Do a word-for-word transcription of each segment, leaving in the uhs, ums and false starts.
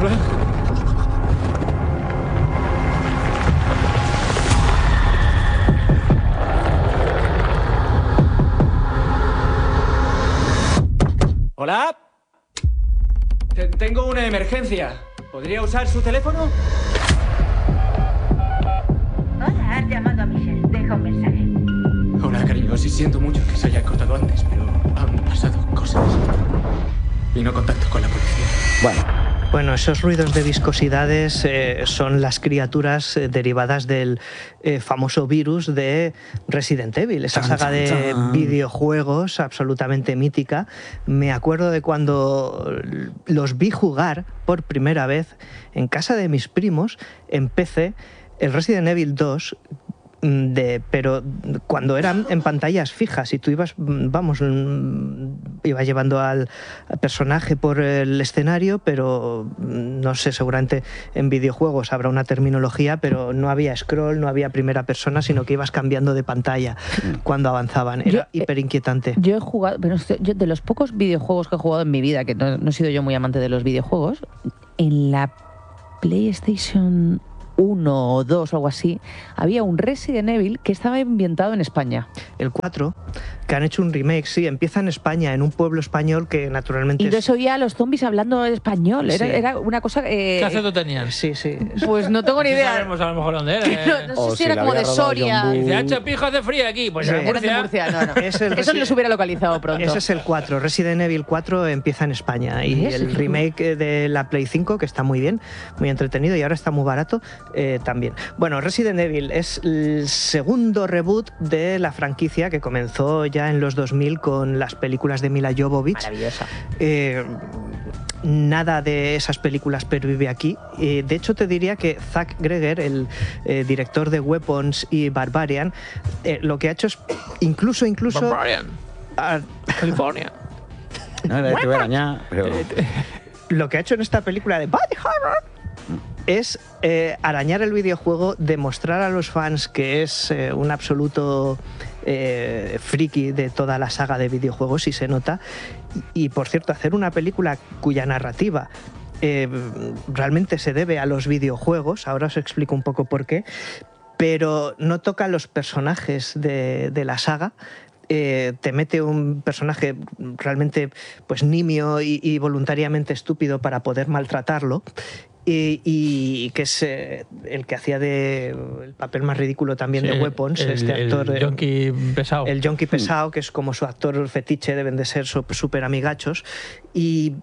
Hola. Hola. T- Tengo una emergencia. ¿Podría usar su teléfono? Hola, has llamado a Michelle. Deja un mensaje. Hola, cariño. Sí, siento mucho que se haya cortado antes, pero han pasado cosas. Y no contacto con la policía. Bueno. Bueno, esos ruidos de viscosidades eh, son las criaturas eh, derivadas del eh, famoso virus de Resident Evil, esa Chan, saga chan, de chan. videojuegos absolutamente mítica. Me acuerdo de cuando los vi jugar por primera vez en casa de mis primos en P C, el Resident Evil dos. De, pero cuando eran en pantallas fijas y tú ibas, vamos, ibas llevando al personaje por el escenario, pero no sé, seguramente en videojuegos habrá una terminología, pero no había scroll, no había primera persona, sino que ibas cambiando de pantalla cuando avanzaban. Era Yo, eh, hiper inquietante. Yo he jugado, pero yo, de los pocos videojuegos que he jugado en mi vida, que no, no he sido yo muy amante de los videojuegos, en la PlayStation uno o dos o algo así, había un Resident Evil que estaba ambientado en España. El cuatro, que han hecho un remake, sí, empieza en España, en un pueblo español que naturalmente... Y es... entonces oía a los zombies hablando español. Era, Sí. era una cosa... Eh, ¿Qué acento tenían? Sí, sí. Pues no tengo ni No idea. sabemos a lo mejor dónde era. ¿eh? No, no O sé si si era la como había de rodado Soria. John Woo. Dice, ha hecho pijos de frío aquí. Pues Sí. era Era de Murcia. Murcia, no, no. Es el Eso Resi- los hubiera localizado pronto. Ese es el cuatro, Resident Evil cuatro empieza en España y ¿Ves? el remake de la Play cinco, que está muy bien, muy entretenido y ahora está muy barato, eh, también. Bueno, Resident Evil es el segundo reboot de la franquicia que comenzó ya en los dos mil con las películas de Mila Jovovich. Maravillosa. Eh, nada de esas películas pervive aquí. Eh, de hecho, te diría que Zack Greger, el eh, director de Weapons y Barbarian, eh, lo que ha hecho es incluso, incluso... Barbarian. ah, California. No era de que arañar, pero... lo que ha hecho en esta película de Body Horror es eh, arañar el videojuego, demostrar a los fans que es eh, un absoluto eh, friki de toda la saga de videojuegos, y se nota. Y, y, por cierto, hacer una película cuya narrativa eh, realmente se debe a los videojuegos, ahora os explico un poco por qué, pero no toca a los personajes de, de la saga. Eh, te mete un personaje realmente pues nimio y, y voluntariamente estúpido para poder maltratarlo, y, y que es eh, el que hacía de el papel más ridículo también Sí, de Weapons, el, este actor El eh, yonki pesado. el yonki pesado, que es como su actor fetiche, deben de ser súper amigachos, y,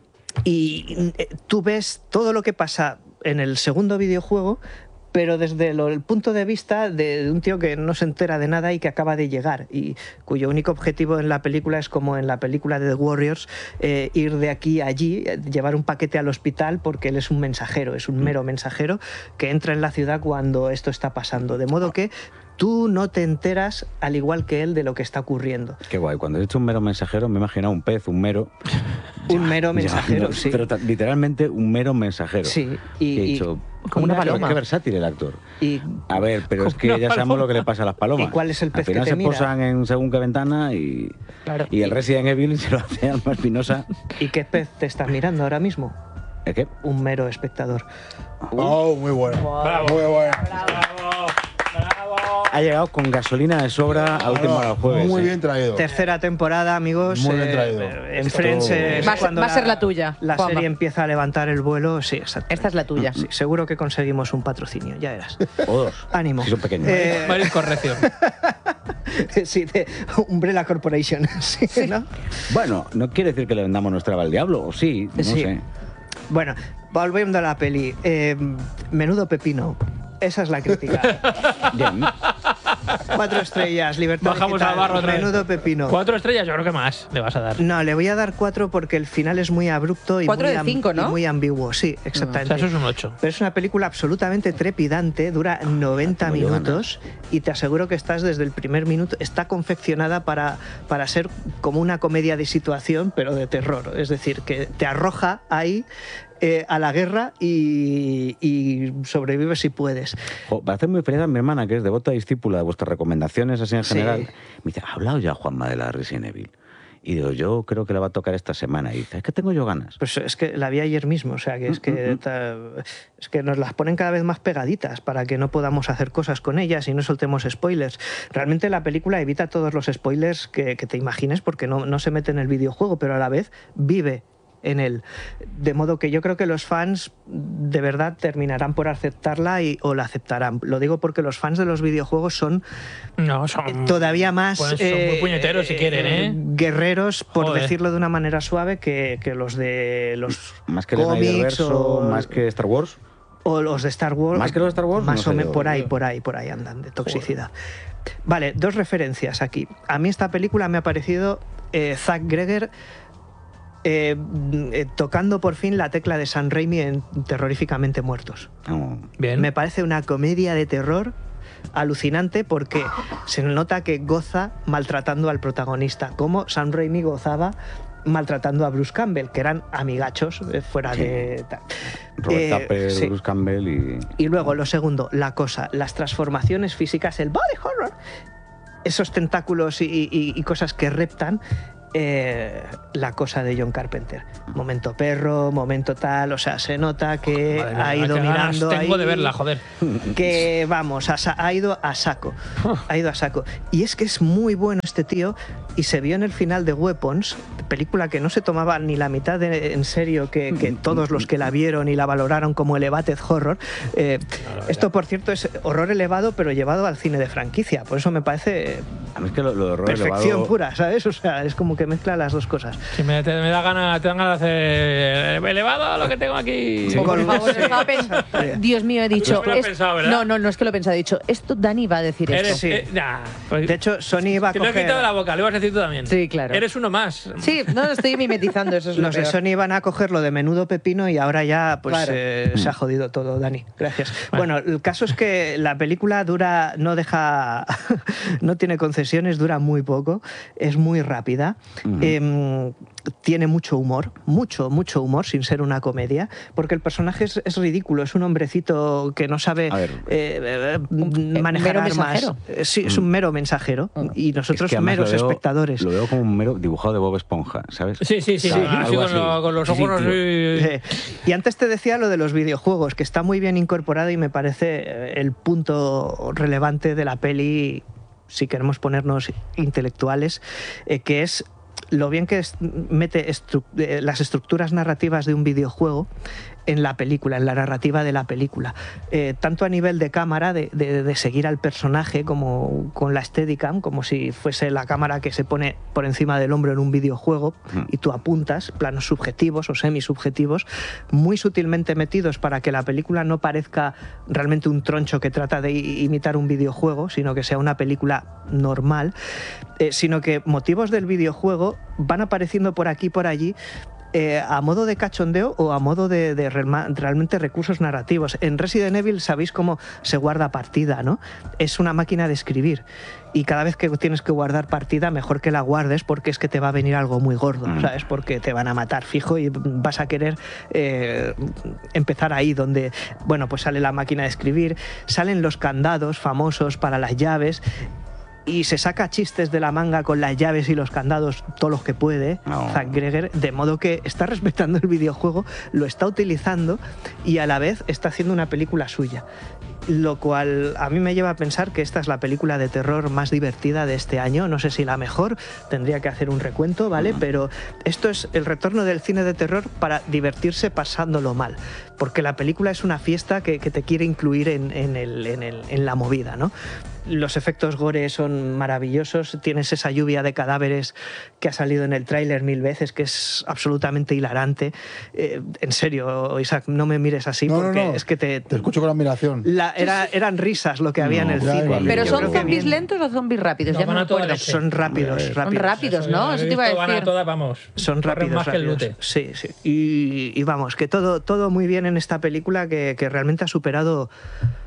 y eh, tú ves todo lo que pasa en el segundo videojuego, pero desde lo- el punto de vista de un tío que no se entera de nada y que acaba de llegar, y cuyo único objetivo en la película es, como en la película de The Warriors, eh, ir de aquí a allí, eh, llevar un paquete al hospital, porque él es un mensajero, es un mero mensajero que entra en la ciudad cuando esto está pasando. De modo que tú no te enteras, al igual que él, de lo que está ocurriendo. Qué guay. Cuando he dicho un mero mensajero, me he imaginado un pez, un mero... Un mero Ya, mensajero, no, sí. Pero ta- literalmente un mero mensajero. Sí, y- Que he y- dicho, Como una qué- paloma. Qué versátil el actor. Y A ver, pero es Como que una ya sabemos paloma. lo que le pasa a las palomas. ¿Y cuál es el pez Al final que te se mira? posan en según qué ventana y, Claro. y el Resident Evil se lo hace Alma Espinosa. ¿Y qué pez te estás mirando ahora mismo? ¿Es qué? Un mero espectador. Oh, muy bueno. Bravo. Muy bueno. Bravo. Bravo. Ha llegado con gasolina de sobra a última hora del jueves. Muy ¿eh? bien traído. Tercera temporada, amigos. Muy bien eh, traído. eh, en Esto- Friends eh, es Va a ser- cuando va a ser la tuya, La Juanma. serie empieza a levantar el vuelo. Sí, exacto. Esta es la tuya. Sí, seguro que conseguimos un patrocinio, ya verás. O dos. Ánimo. Si son pequeños. Eh, Marisco recio. sí, de Umbrella Corporation. Sí, ¿no? Bueno, no quiere decir que le vendamos nuestra traba al diablo, o sí, no Sí. sé. Bueno, volviendo a la peli. eh, menudo pepino. Esa es la crítica. Bien. Cuatro estrellas, libertad Bajamos digital, al barro otra vez. menudo pepino. Cuatro estrellas, yo creo que más le vas a dar. No, le voy a dar cuatro porque el final es muy abrupto y, Cuatro muy, de am- cinco, ¿no? y muy ambiguo. Sí, O exactamente. sea, eso es un ocho. Pero es una película absolutamente trepidante, dura noventa Tengo yo minutos y te aseguro que estás desde el primer minuto. Está confeccionada para, para ser como una comedia de situación, pero de terror. Es decir, que te arroja ahí eh, a la guerra y, y sobrevives si puedes. Jo, me hace muy feliz a mi hermana, que es devota discípula de vuestras recomendaciones así en Sí. general. Me dice, ¿ha hablado ya Juanma de la Resident Evil? Y digo, yo creo que le va a tocar esta semana. Y dice, es que tengo yo ganas. Pues es que la vi ayer mismo, o sea, que es que, ta- es que nos las ponen cada vez más pegaditas para que no podamos hacer cosas con ellas y no soltemos spoilers. Realmente la película evita todos los spoilers que, que te imagines porque no, no se mete en el videojuego, pero a la vez vive en él. De modo que yo creo que los fans de verdad terminarán por aceptarla y, o la aceptarán. Lo digo porque los fans de los videojuegos son No, son... todavía más Pues son muy puñeteros si quieren, ¿eh? guerreros, por Joder. decirlo de una manera suave, que, que los de los Más que el cómics Snyderverso, o, más que Star Wars. o los de Star Wars. Más que los de Star Wars, Más no o sé menos yo. por ahí, por ahí, por ahí andan, de toxicidad. Vale, dos referencias aquí. A mí esta película me ha parecido eh, Zack Greger eh, eh, tocando por fin la tecla de Sam Raimi en Terroríficamente Muertos. No. Bien. Me parece una comedia de terror alucinante porque se nota que goza maltratando al protagonista, como Sam Raimi gozaba maltratando a Bruce Campbell, que eran amigachos eh, fuera Sí. de... tal. Robert Eh, Tupper, sí. Bruce Campbell y... Y luego, lo segundo, la cosa, las transformaciones físicas, el body horror, esos tentáculos y, y- y cosas que reptan, eh, la cosa de John Carpenter. Momento perro, momento tal, o sea, se nota que Madre mía, ha ido qué ganas mirando tengo ahí, de verla, joder. que vamos, ha, sa- ha ido a saco, ha ido a saco. Y es que es muy bueno este tío y se vio en el final de Weapons, película que no se tomaba ni la mitad de, en serio que, que todos los que la vieron y la valoraron como elevated horror. Eh, esto, por cierto, es horror elevado, pero llevado al cine de franquicia. Por eso me parece A mí es que lo, lo de horror perfección elevado... pura, ¿sabes? O sea, es como que mezcla las dos cosas. Si me, te, me da ganas, te dan ganas de hacer elevado lo que tengo aquí. Sí, Por con- favor, sí. estaba pen- Dios mío, he dicho. Tú lo has es- pensado, ¿verdad? No, no, no es que lo he pensado. He dicho, esto Dani va a decir Eres, esto. Sí. eh, nah, pues- De hecho, Sony iba a te lo he coger... quitado de la boca, lo ibas a decir tú también. Sí, claro. Eres uno más. Sí, no, estoy mimetizando, eso es lo Los de peor. Sony iban a cogerlo de menudo pepino y ahora ya pues Claro. eh, se ha jodido todo, Dani. Gracias. Bueno, el caso es que la película dura, no deja, no tiene concesiones, dura muy poco, es muy rápida. Em, tiene mucho humor, mucho, mucho humor, sin ser una comedia, porque el personaje es, es ridículo, es un hombrecito que no sabe A ver. eh, eh, Un- manejar mero armas. mensajero. Eh, Sí, es un mero mensajero y Es nosotros que además meros lo veo- espectadores. Lo veo como un mero dibujado de Bob Esponja, ¿sabes? Sí, sí, sí. Sí, Ah, algo sí, con, así. lo- con los Sí, ojos tío. así. Eh, y antes te decía lo de los videojuegos, que está muy bien incorporado y me parece eh, el punto relevante de la peli, si queremos ponernos intelectuales, eh, que es lo bien que es- mete estru- eh, las estructuras narrativas de un videojuego en la película, en la narrativa de la película. Eh, tanto a nivel de cámara, de, de- de seguir al personaje, como con la Steadicam, como si fuese la cámara que se pone por encima del hombro en un videojuego y tú apuntas, planos subjetivos o semisubjetivos, muy sutilmente metidos para que la película no parezca realmente un troncho que trata de i- imitar un videojuego, sino que sea una película normal, eh, sino que motivos del videojuego van apareciendo por aquí y por allí, eh, a modo de cachondeo o a modo de, de realma- realmente recursos narrativos. En Resident Evil sabéis cómo se guarda partida, ¿no? Es una máquina de escribir y cada vez que tienes que guardar partida, mejor que la guardes porque es que te va a venir algo muy gordo, Mm. ¿sabes? Porque te van a matar fijo y vas a querer eh, empezar ahí donde, bueno, pues sale la máquina de escribir, salen los candados famosos para las llaves, y se saca chistes de la manga con las llaves y los candados, todos los que puede, No. Zack Greger, de modo que está respetando el videojuego, lo está utilizando y a la vez está haciendo una película suya. Lo cual a mí me lleva a pensar que esta es la película de terror más divertida de este año. No sé si la mejor, tendría que hacer un recuento, ¿vale? Pero esto es el retorno del cine de terror para divertirse pasándolo mal. Porque la película es una fiesta que, que te quiere incluir en, en el- en el- en la movida, ¿no? Los efectos gore son maravillosos. Tienes esa lluvia de cadáveres que ha salido en el tráiler mil veces, que es absolutamente hilarante. Eh, en serio, Isaac, no me mires así No, no, porque no. es que te... Te escucho con admiración. la- era- eran risas lo que había en el ya, cine. vale. Pero Yo son creo que zombies bien. lentos o zombies rápidos, No, ya no van me a toda acuerdo. leche. Son rápidos, Son rápidos. rápidos, ¿no? He Eso te iba a visto, van decir. todas, vamos. Son corren rápidos, más que el rápidos. lute. Sí, sí. Y, y vamos, que todo, todo muy bien en esta película que, que realmente ha superado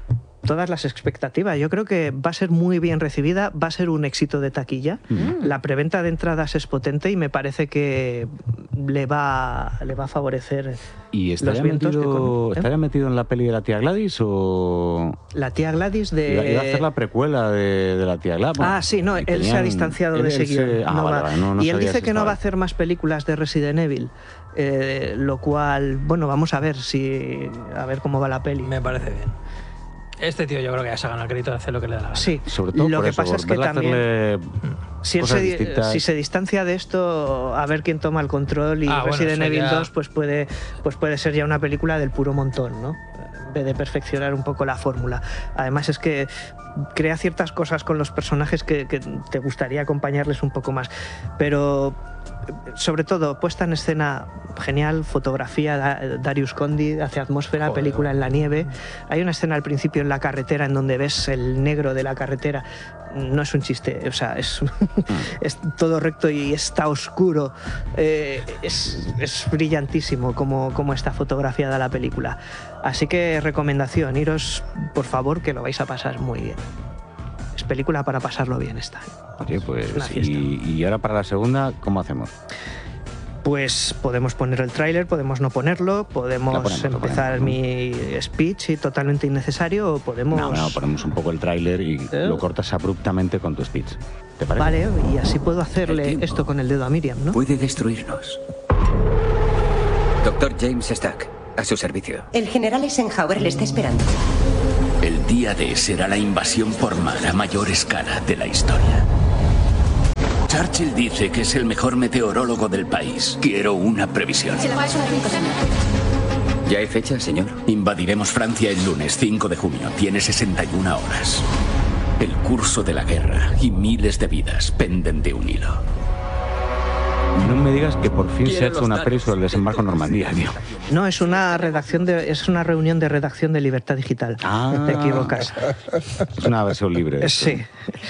todas las expectativas. Yo creo que va a ser muy bien recibida, va a ser un éxito de taquilla. Mm. La preventa de entradas es potente y me parece que le va, le va a favorecer. ¿Y estaría, los vientos metido, que, ¿eh? estaría metido en la peli de la tía Gladys o...? La tía Gladys de... Iba, iba a hacer la precuela de, de la tía Gladys. Bueno, ah, sí, no, él tenían... se ha distanciado él, de ese guión. Se... Ah, no vale, va... vale, no, no y él dice si que estaba... no va a hacer más películas de Resident Evil. Eh, lo cual, bueno, vamos a ver si a ver cómo va la peli. Me parece bien. Este tío yo creo que ya se ha ganado el crédito de hacer lo que le da la gana. Sí, sobre todo lo por que eso, pasa es que también si, él se, si se distancia de esto, a ver quién toma el control y ah, Resident bueno, Evil ya... dos pues puede, pues puede ser ya una película del puro montón, ¿no? En vez de perfeccionar un poco la fórmula. Además es que crea ciertas cosas con los personajes que, que te gustaría acompañarles un poco más. Pero sobre todo, puesta en escena genial, fotografía, Darius Conde hace atmósfera, Joder. película en la nieve. Hay una escena al principio en la carretera en donde ves el negro de la carretera. No es un chiste, o sea, es, es todo recto y está oscuro. Eh, es, es brillantísimo como, como está fotografiada la película. Así que recomendación, iros por favor, que lo vais a pasar muy bien. Es película para pasarlo bien esta. Oye, pues, y, y ahora para la segunda, ¿cómo hacemos? Pues podemos poner el tráiler, podemos no ponerlo, podemos ponemos, empezar ponemos, mi speech y totalmente innecesario, o podemos... No, no, ponemos un poco el tráiler y ¿Eh? lo cortas abruptamente con tu speech. ¿Te parece? Vale, y así puedo hacerle esto con el dedo a Miriam, ¿no? Puede destruirnos. Doctor James Stack, a su servicio. El general Eisenhower le está esperando. El día D será la invasión por mar a mayor escala de la historia. Churchill dice que es el mejor meteorólogo del país. Quiero una previsión. ¿Ya hay fecha, señor? Invadiremos Francia el lunes cinco de junio. Tiene sesenta y una horas. El curso de la guerra y miles de vidas penden de un hilo. No me digas que por fin se ha hecho una peli sobre el desembarco en Normandía, tío. No, es una redacción de, es una reunión de redacción de Libertad Digital. Ah, te equivocas. Es una versión libre. Esto. Sí.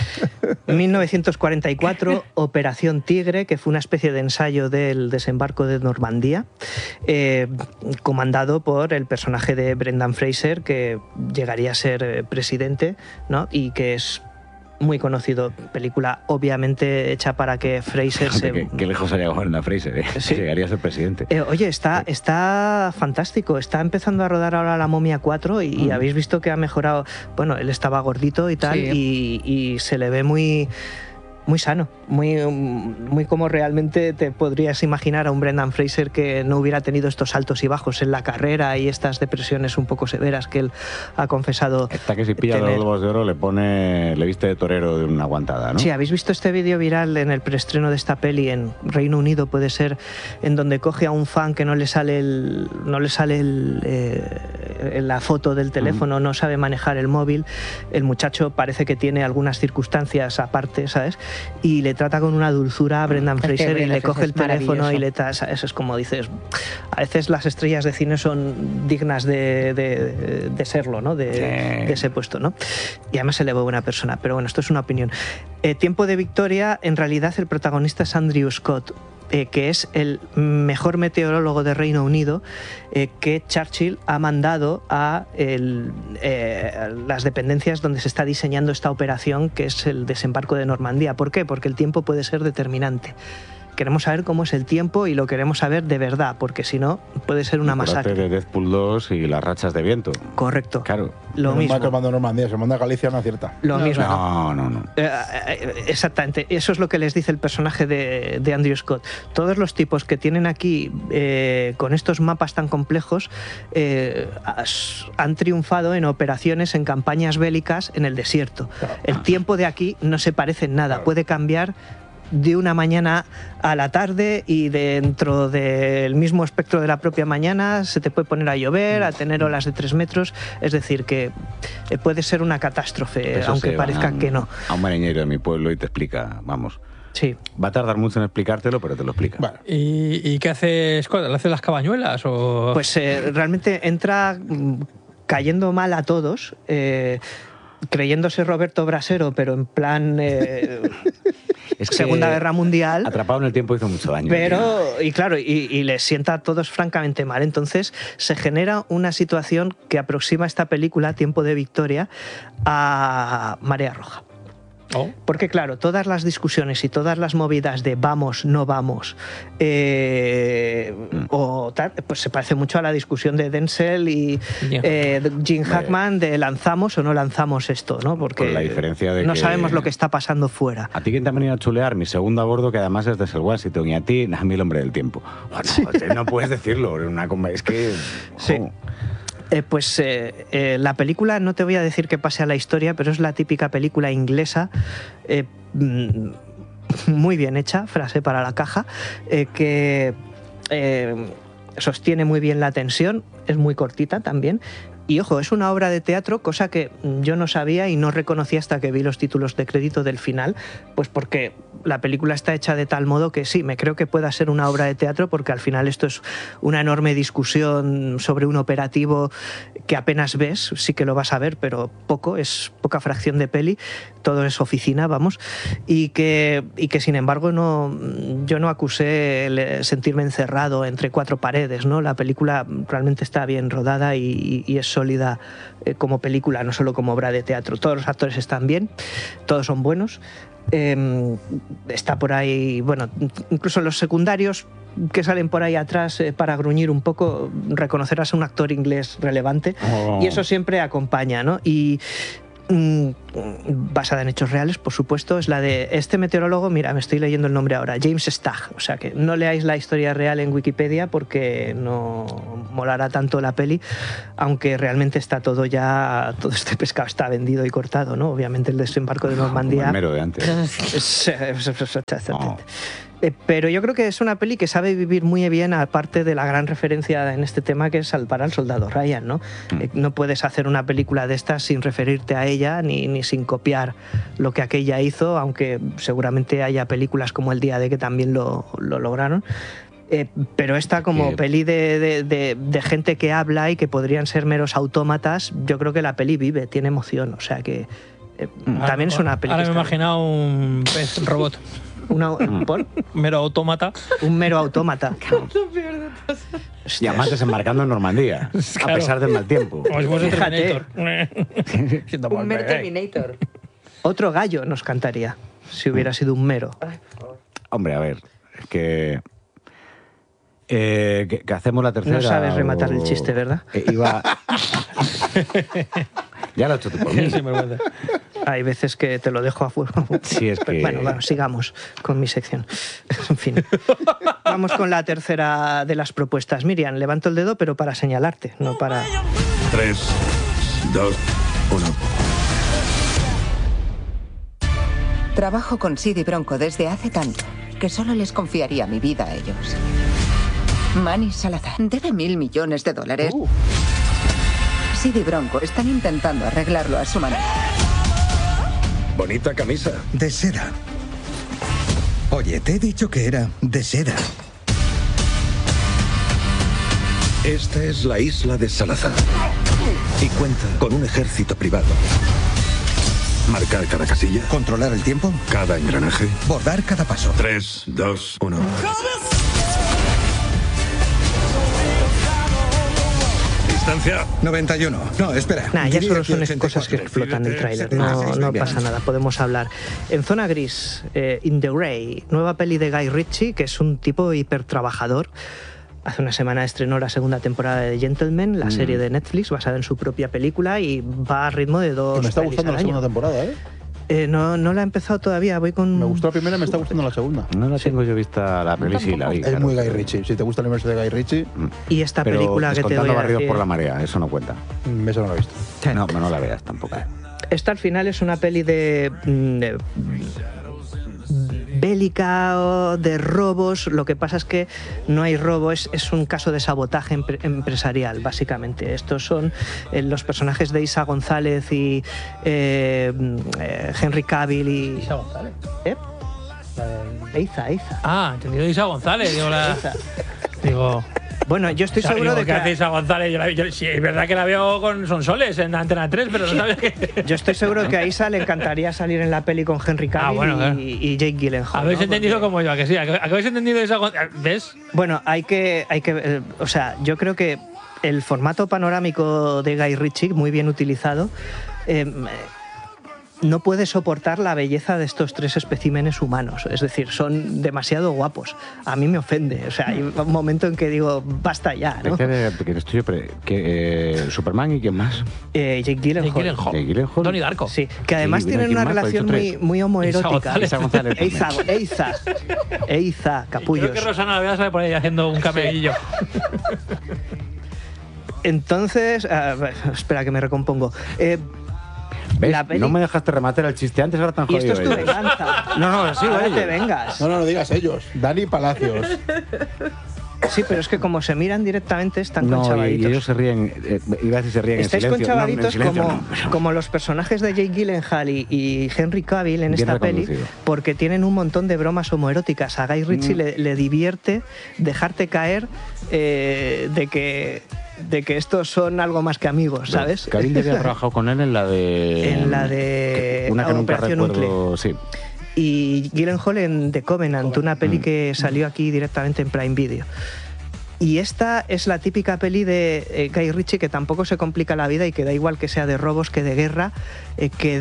mil novecientos cuarenta y cuatro, Operación Tigre, que fue una especie de ensayo del desembarco de Normandía, eh, comandado por el personaje de Brendan Fraser, que llegaría a ser presidente, ¿no? Y que es muy conocido, película obviamente hecha para que Fraser se... Qué, qué lejos ha llegado Brendan Fraser, ¿eh? Sí. Llegaría a ser presidente. Eh, oye, está, está fantástico, está empezando a rodar ahora La Momia cuatro y, mm. y habéis visto que ha mejorado, bueno, él estaba gordito y tal, sí. y, y se le ve muy... muy sano, muy, muy como realmente te podrías imaginar a un Brendan Fraser que no hubiera tenido estos altos y bajos en la carrera y estas depresiones un poco severas que él ha confesado. Está que si pilla tener. Los Globos de Oro le pone, le viste de torero de una aguantada, ¿no? Sí, ¿habéis visto este vídeo viral en el preestreno de esta peli en Reino Unido, puede ser, en donde coge a un fan que no le sale el, no le sale el, eh, la foto del teléfono, uh-huh. no sabe manejar el móvil, el muchacho parece que tiene algunas circunstancias aparte, ¿sabes? Y le trata con una dulzura a Brendan Fraser y le coge el teléfono y le tasa. Eso es como dices, a veces las estrellas de cine son dignas de, de, de serlo, ¿no? De, sí. de ese puesto, ¿no? Y además se le ve buena persona, pero bueno, esto es una opinión. Eh, Tiempo de Victoria, en realidad el protagonista es Andrew Scott, Eh, que es el mejor meteorólogo de Reino Unido, eh, que Churchill ha mandado a el, eh, las dependencias donde se está diseñando esta operación, que es el desembarco de Normandía. ¿Por qué? Porque el tiempo puede ser determinante. Queremos saber cómo es el tiempo y lo queremos saber de verdad, porque si no, puede ser una masacre. de Deadpool dos y las rachas de viento. Correcto. Claro. Lo no mismo. No manda Normandía, se manda a Galicia, no acierta. Lo no, mismo. No, no, no. Eh, eh, exactamente. Eso es lo que les dice el personaje de, de Andrew Scott. Todos los tipos que tienen aquí, eh, con estos mapas tan complejos, eh, han triunfado en operaciones, en campañas bélicas en el desierto. Claro. El tiempo de aquí no se parece en nada. Claro. Puede cambiar de una mañana a la tarde y dentro del mismo espectro de la propia mañana se te puede poner a llover, a tener olas de tres metros, es decir, que puede ser una catástrofe, eso aunque parezca un, que no. A un marinero de mi pueblo y te explica, vamos. Sí. Va a tardar mucho en explicártelo, pero te lo explica. Vale. ¿Y, ¿Y qué hace Scott? ¿Le hace las cabañuelas? O... Pues eh, realmente entra cayendo mal a todos, eh, creyéndose Roberto Brasero, pero en plan... Eh, Es que Segunda Guerra Mundial. Atrapado en el tiempo hizo mucho daño. Pero, y claro, y, y les sienta a todos francamente mal. Entonces se genera una situación que aproxima esta película, Tiempo de Victoria, a Marea Roja. Oh. Porque claro, todas las discusiones y todas las movidas de vamos, no vamos, eh, mm. o tal, pues se parece mucho a la discusión de Denzel y yeah. eh, Gene Hackman de lanzamos o no lanzamos esto, ¿no? Porque con la diferencia de no que sabemos lo que está pasando fuera. A ti quien te ha venido a chulear, mi segundo a bordo, que además es de Denzel Washington, y a ti, a mí el hombre del tiempo. Bueno, sí. No puedes decirlo, una, es que... Sí. Oh. Eh, pues eh, eh, la película, no te voy a decir que pase a la historia, pero es la típica película inglesa, eh, muy bien hecha, frase para la caja, eh, que eh, sostiene muy bien la tensión, es muy cortita también. Y ojo, es una obra de teatro, cosa que yo no sabía y no reconocí hasta que vi los títulos de crédito del final, pues porque la película está hecha de tal modo que sí, me creo que pueda ser una obra de teatro, porque al final esto es una enorme discusión sobre un operativo que apenas ves, sí que lo vas a ver, pero poco, es poca fracción de peli, todo es oficina, vamos, y que, y que sin embargo no, yo no acusé el sentirme encerrado entre cuatro paredes, ¿no? La película realmente está bien rodada y, y es sólida eh, como película, no solo como obra de teatro. Todos los actores están bien, todos son buenos. Eh, está por ahí, bueno, incluso los secundarios que salen por ahí atrás eh, para gruñir un poco, reconocerás a un actor inglés relevante oh. y eso siempre acompaña, ¿no? Y basada en hechos reales, por supuesto, es la de este meteorólogo, mira, me estoy leyendo el nombre ahora, James Stagg, o sea que no leáis la historia real en Wikipedia porque no molará tanto la peli, aunque realmente está todo ya, todo este pescado está vendido y cortado, ¿no? Obviamente el desembarco de Normandía... Como el mero de antes. Es, es, es, es, oh. Eh, pero yo creo que es una peli que sabe vivir muy bien, aparte de la gran referencia en este tema que es Salvar al soldado Ryan, ¿no? Mm. Eh, no puedes hacer una película de estas sin referirte a ella ni, ni sin copiar lo que aquella hizo, aunque seguramente haya películas como El Día de que también lo, lo lograron. Eh, pero esta como que... peli de, de, de, de gente que habla y que podrían ser meros autómatas, yo creo que la peli vive, tiene emoción, o sea que eh, ahora, también es una peli. Ahora que me he imaginado un pez robot. Una, un mero autómata. Un mero autómata. Y además desembarcando en Normandía, claro. A pesar del mal tiempo. Como si fuese Terminator. Un mero Terminator. Otro gallo nos cantaría, si hubiera sido un mero. Hombre, a ver, es que... Eh, que, que hacemos la tercera... No sabes rematar o... el chiste, ¿verdad? Eh, iba... Ya lo has hecho tú por mí. Sí, me Hay veces que te lo dejo afuera. Sí, es que... Bueno, bueno, sigamos con mi sección. En fin. Vamos con la tercera de las propuestas. Miriam, levanto el dedo, pero para señalarte, no para... Tres, dos, uno. Trabajo con Sid y Bronco desde hace tanto que solo les confiaría mi vida a ellos. Manny Salazar debe mil millones de dólares. Uh. Sid y Bronco están intentando arreglarlo a su manera. Bonita camisa. De seda. Oye, te he dicho que era de seda. Esta es la isla de Salazar. Y cuenta con un ejército privado. Marcar cada casilla. Controlar el tiempo. Cada engranaje. Bordar cada paso. Tres, dos, uno. Distancia. noventa y uno. No, espera. Nah, ya solo son cosas que explotan el tráiler. No, no pasa nada, podemos hablar. En Zona Gris, eh, In the Grey, nueva peli de Guy Ritchie, que es un tipo hipertrabajador. Hace una semana estrenó la segunda temporada de Gentleman, la mm. serie de Netflix, basada en su propia película, y va a ritmo de dos. Que me está pelis gustando al la año. segunda temporada, ¿eh? Eh, no, no la he empezado todavía, voy con... Me gustó la primera y me está gustando la segunda. No la tengo yo vista la peli, sí la vi. Es claro. muy Guy Ritchie. Si te gusta el universo de Guy Ritchie... Y esta Pero película que te doy a Barridos decir... por la marea, eso no cuenta. Eso no lo he visto. No, pero no la veas tampoco. Esta al final es una peli de... de bélica, de robos. Lo que pasa es que no hay robo, es, es un caso de sabotaje empre empresarial, básicamente. Estos son eh, los personajes de Isa González y eh, eh, Henry Cavill y... ¿Isa González? ¿Eh? Eiza, Eiza. Ah, entendido Isa González. Digo, la... Digo... Bueno, yo estoy O sea, seguro digo, de ¿qué que... hacéis a González? Yo la- yo- sí, es verdad que la veo con Sonsoles en Antena tres, pero no sabía que... Yo estoy seguro que a Isa le encantaría salir en la peli con Henry Cavill Ah, bueno, y, claro. y Jake Gyllenhaal. Habéis ¿no? entendido Porque- como yo, ¿a que sí? ¿A que- a que habéis entendido esa... Gon- ¿Ves? Bueno, hay que, hay que, eh, o sea, yo creo que el formato panorámico de Guy Ritchie, muy bien utilizado, eh, no puede soportar la belleza de estos tres especímenes humanos. Es decir, son demasiado guapos. A mí me ofende. O sea, hay un momento en que digo, basta ya, ¿no? Que, que estoy yo, pero, que, eh, Superman y quién más. Eh, Jake Gyllenhaal. Jake Gyllenhaal. Jake Gyllenhaal. Donnie Darko. Sí, que además Sí, tienen ¿quién una más? relación Ha dicho muy, tres. muy homoerótica. González. Isa González. Eiza, Eiza, Eiza, capullos. Creo que Rosana la Vega sale por ahí haciendo un camelillo. Entonces, ah, espera que me recompongo. Eh, ¿Ves? la peli- No me dejaste rematar el chiste antes, ahora tan y esto jodido. es tu ellos. venganza. No, no, sí, Ahora vale. te vengas. No, no, no digas ellos. Dani Palacios. Sí, pero es que como se miran directamente están No, con y, chavalitos. y ellos se ríen, eh, iba a decir se ríen Estáis en con silencio. No, en chavalitos silencio como, no, pero- como los personajes de Jake Gyllenhaal y, y Henry Cavill en Bien esta peli, reconducido. porque tienen un montón de bromas homoeróticas. A Guy Ritchie Mm. le, le divierte dejarte caer eh, de que de que estos son algo más que amigos, ¿sabes? Cavill había trabajado con él en la de. En la de Una que nunca Operación recuerdo. Sí. Y Gyllenhaal en The Covenant, una peli Mm. que salió aquí directamente en Prime Video. Y esta es la típica peli de eh, Guy Ritchie que tampoco se complica la vida y que da igual que sea de robos, que de guerra, eh, que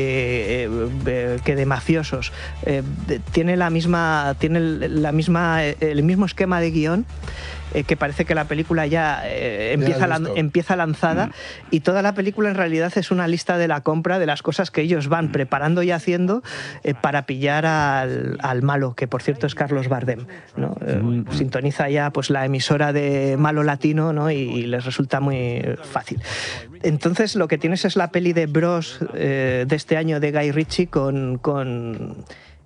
de eh, eh, que de mafiosos. Eh, de- tiene la misma tiene el- la misma eh, el mismo esquema de guión. eh, que parece que la película ya eh, empieza, has lan- visto. empieza lanzada y toda la película en realidad es una lista de la compra de las cosas que ellos van preparando y haciendo eh, para pillar al, al malo, que por cierto es Carlos Bardem, ¿no? Eh, sintoniza ya pues la emisora de malo latino, ¿no? y, y les resulta muy fácil. Entonces lo que tienes es la peli de Bros eh, de este año de Guy Ritchie con, con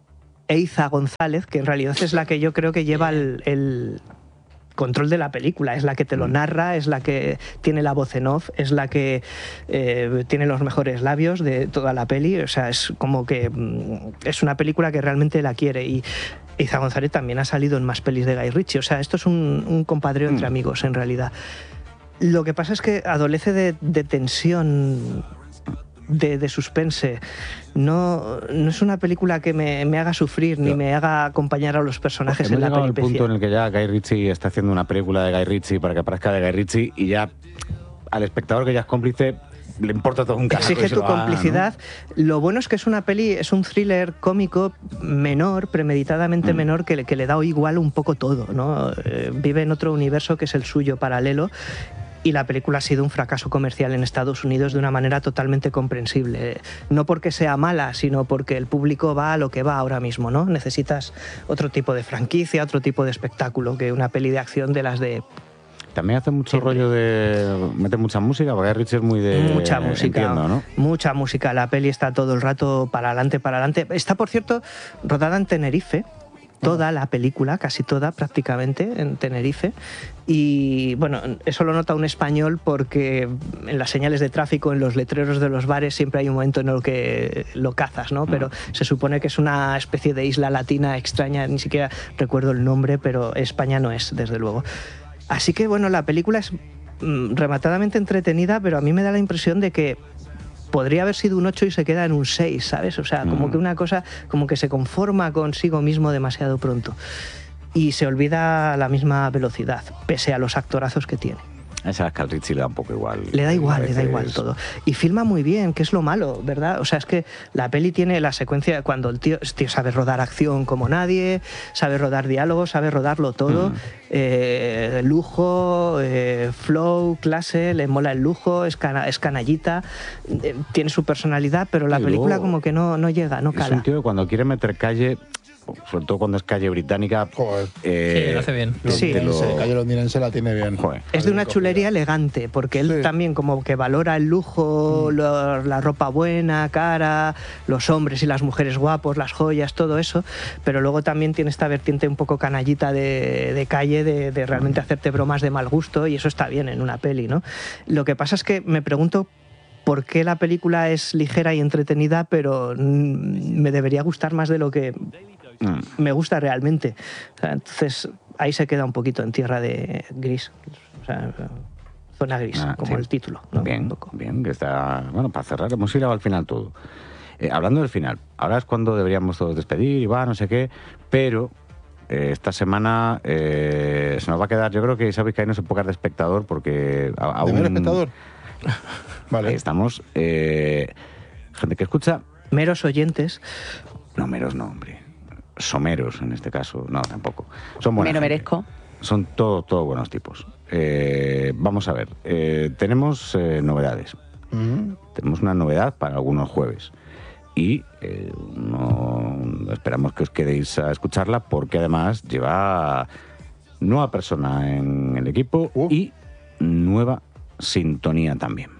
Eiza González, que en realidad es la que yo creo que lleva el, el control de la película, es la que te lo narra, es la que tiene la voz en off, es la que eh, tiene los mejores labios de toda la peli, o sea, es como que mm, es una película que realmente la quiere. Y Eiza González también ha salido en más pelis de Guy Ritchie, o sea, esto es un, un compadreo entre amigos en realidad. Lo que pasa es que adolece de, de tensión, de, de suspense. No, no es una película que me, me haga sufrir ni Yo- me haga acompañar a los personajes Hemos en la llegado al peripecia. punto en el que ya Guy Ritchie está haciendo una película de Guy Ritchie para que parezca de Guy Ritchie y ya al espectador que ya es cómplice le importa todo un carajo. y Exige se tu lo va, ¿no? complicidad. Lo bueno es que es una peli, es un thriller cómico menor, premeditadamente Mm. menor, que, le- que le da igual un poco todo, ¿no? Eh, vive en otro universo que es el suyo paralelo. Y la película ha sido un fracaso comercial en Estados Unidos de una manera totalmente comprensible. No porque sea mala, sino porque el público va a lo que va ahora mismo, ¿no? Necesitas otro tipo de franquicia, otro tipo de espectáculo que una peli de acción de las de También hace mucho Siempre. rollo de. Mete mucha música, porque Guy Ritchie es muy de. mucha música, Entiendo, ¿no? mucha música. La peli está todo el rato para adelante, para adelante. Está, por cierto, rodada en Tenerife. Toda la película, casi toda prácticamente, en Tenerife. Y bueno, eso lo nota un español porque en las señales de tráfico, en los letreros de los bares, siempre hay un momento en el que lo cazas, ¿no? Pero se supone que es una especie de isla latina extraña, ni siquiera recuerdo el nombre, pero España no es, desde luego. Así que bueno, la película es mm, rematadamente entretenida, pero a mí me da la impresión de que podría haber sido un ocho y se queda en un seis, ¿sabes? O sea, como Mm. que una cosa, como que se conforma consigo mismo demasiado pronto. Y se olvida a la misma velocidad, pese a los actorazos que tiene. Esa que al Ritchie le da un poco igual. Le da igual, A le da veces- igual todo. Y filma muy bien, que es lo malo, ¿verdad? O sea, es que la peli tiene la secuencia cuando el tío, el tío sabe rodar acción como nadie, sabe rodar diálogos, sabe rodarlo todo. Mm. Eh, lujo, eh, flow, clase, le mola el lujo, es, cana- es canallita, eh, tiene su personalidad, pero la Y película luego como que no, no llega, no Es cala. un tío que cuando quiere meter calle, sobre todo cuando es calle británica. Joder. eh, Sí, lo hace bien. Sí. te lo- Londinense, Calle Londinense la tiene bien. Joder. Es de una chulería elegante, porque él Sí. también como que valora el lujo, lo- la ropa buena, cara, los hombres y las mujeres guapos, las joyas, todo eso, pero luego también tiene esta vertiente un poco canallita de, de calle, de, de realmente hacerte bromas de mal gusto, y eso está bien en una peli, ¿no? Lo que pasa es que me pregunto por qué la película es ligera y entretenida, pero mm, me debería gustar más de lo que mm. me gusta realmente. O sea, entonces ahí se queda un poquito en tierra de gris. O sea, zona gris, ah, como sí. el título, ¿no? Bien, bien, que está... Bueno, para cerrar, hemos ido al final todo. Eh, hablando del final, ahora es cuando deberíamos todos despedir y va, no sé qué, pero eh, esta semana eh, se nos va a quedar, yo creo que sabéis que ahí no se puede quedar de espectador porque a, aún... ¿De mero espectador? Vale. Ahí estamos. Eh, gente que escucha... Meros oyentes. No, meros no, hombre. Someros, en este caso. No, tampoco. Son buenos. Me lo merezco. Son todo, todo buenos tipos. Eh, vamos a ver. Eh, tenemos eh, novedades. Uh-huh. Tenemos una novedad para algunos jueves. Y eh, no, esperamos que os quedéis a escucharla porque además lleva nueva persona en el equipo uh. y nueva sintonía también.